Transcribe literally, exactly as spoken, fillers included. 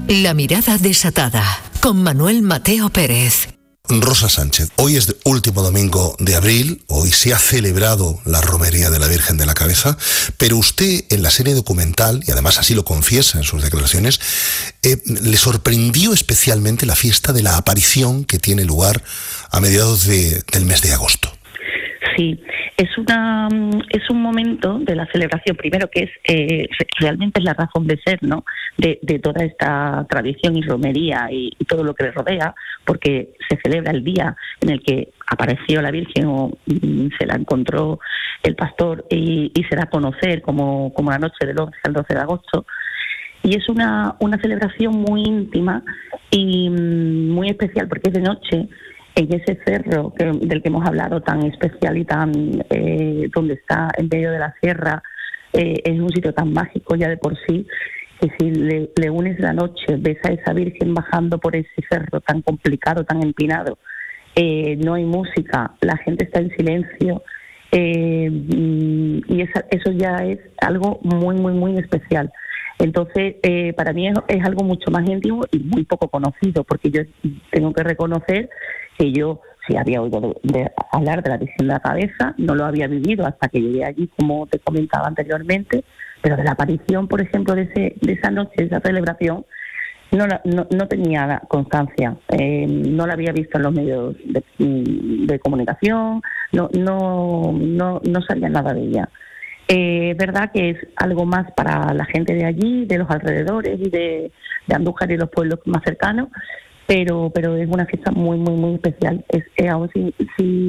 La mirada desatada, con Manuel Mateo Pérez. Rosa Sánchez, hoy es el último domingo de abril, hoy se ha celebrado la romería de la Virgen de la Cabeza, pero usted en la serie documental, y además así lo confiesa en sus declaraciones, eh, le sorprendió especialmente la fiesta de la aparición que tiene lugar a mediados de, del mes de agosto. Sí, es una es un momento de la celebración, primero que es eh, realmente es la razón de ser, ¿no? De, de toda esta tradición y romería y, y todo lo que le rodea, porque se celebra el día en el que apareció la Virgen o mm, se la encontró el pastor y, y se da a conocer como, como la noche del once al doce de agosto. Y es una, una celebración muy íntima y mm, muy especial porque es de noche. En ese cerro que, del que hemos hablado, tan especial y tan eh, donde está en medio de la sierra, eh, es un sitio tan mágico ya de por sí, que si le, le unes la noche, ves a esa Virgen bajando por ese cerro tan complicado, tan empinado, eh, no hay música, la gente está en silencio, eh, y esa, eso ya es algo muy, muy, muy especial. Entonces, eh, para mí es, es algo mucho más íntimo y muy poco conocido, porque yo tengo que reconocer que yo sí había oído de, de hablar de la Virgen de la Cabeza, no lo había vivido hasta que llegué allí, como te comentaba anteriormente, pero de la aparición, por ejemplo, de, ese, de esa noche, de esa celebración, no, la, no, no tenía constancia, eh, no la había visto en los medios de, de comunicación, no, no, no, no sabía nada de ella. Eh, es verdad que es algo más para la gente de allí, de los alrededores y de, de Andújar y los pueblos más cercanos, pero pero es una fiesta muy, muy, muy especial. Es, es aún si, si